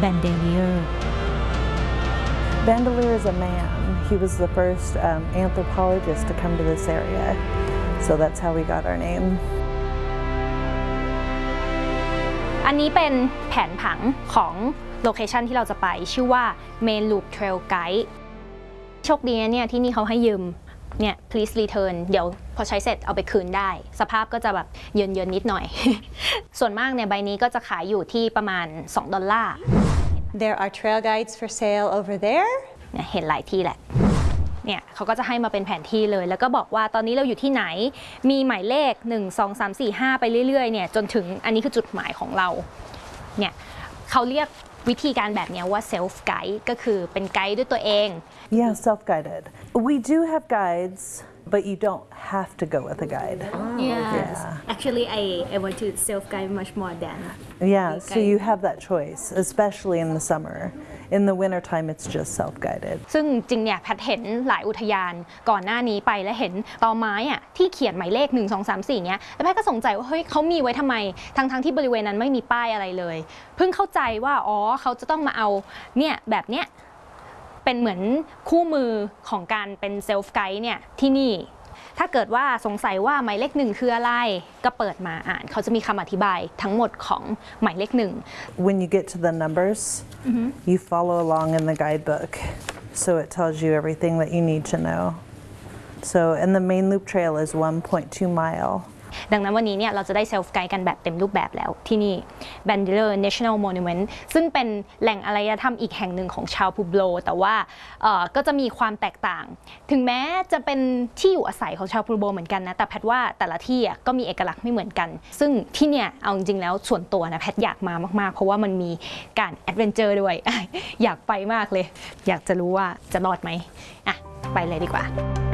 Bandelier Bandelier is a man. He was the first anthropologist to come to this area, so that's how we got our name. อันนี้เป็นแผนผังของโลเคชันที่เราจะไปชื่อว่า Main Loop Trail Guide โชคดีนะเนี่ยที่นี่เขาให้ยืมเนี่ย please return เดี๋ยวพอใช้เสร็จเอาไปคืนได้สภาพก็จะแบบเยินๆนิดหน่อย ส่วนมากเนี่ยใบนี้ก็จะขายอยู่ที่ประมาณ$2 There are trail guides for sale over there. เนี่ยเห็นหลายที่แหละเนี่ยเขาก็จะให้มาเป็นแผนที่เลยแล้วก็บอกว่าตอนนี้เราอยู่ที่ไหนมีหมายเลข1 2 3 4 5ไปเรื่อยๆเนี่ยจนถึงอันนี้คือจุดหมายของเราเนี่ยเขาเรียกวิธีการแบบนี้ว่า self guide ก็คือเป็นไกด์ด้วยตัวเอง Yeah, self-guided. We do have guides, but you don't have to go with a guide. Yes. Actually, I want to self guide much more than. Yeah, so you have that choice, especially in the summer. In the wintertime, it's just self-guided. ซึ่งจริงเนี่ยแพทเห็นหลายอุทยานก่อนหน้านี้ไปและเห็นตอไม้อะที่เขียนหมายเลข1 2 3 4เนี้ยแล้วแพทก็สงสัยว่าเฮ้ยเขามีไว้ทำไมทั้งที่บริเวณนั้นไม่มีป้ายอะไรเลยเพิ่งเข้าใจว่าอ๋อเขาจะต้องมาเอาเนี่ยแบบเนี้ยเป็นเหมือนคู่มือของการเป็นเซลฟ์ไกด์เนี่ยที่นี่ถ้าเกิดว่าสงสัยว่าหมายเลข1คืออะไรก็เปิดมาอ่านเขาจะมีคำอธิบายทั้งหมดของหมายเลข1 When you get to the numbers, you follow along in the guidebook, so it tells you everything that you need to know. So, and the main loop trail is 1.2 mile. ดังนั้นวันนี้เนี่ยเราจะได้เซลฟ์ไกด์กันแบบเต็มรูปแบบแล้วที่นี่ Bandelier National Monument ซึ่งเป็นแหล่งอารยธรรมอีกแห่งหนึ่งของชาวพูโบลแต่ว่าก็จะมีความแตกต่างถึงแม้จะเป็นที่อยู่อาศัยของชาวพูโบลเหมือนกันนะแต่แพทว่าแต่ละที่ก็มีเอกลักษณ์ไม่เหมือนกันซึ่งที่เนี่ยเอาจริงๆแล้วส่วนตัวนะแพทอยากมามากๆเพราะว่ามันมีการแอดเวนเจอร์ด้วย อยากไปมากเลยอยากจะรู้ว่าจะรอดไหมอ่ะไปเลยดีกว่า